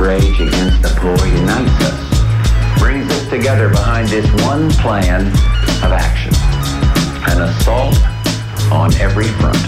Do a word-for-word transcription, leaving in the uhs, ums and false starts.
rage against the poor unites us, brings us together behind this one plan of action, an assault on every front.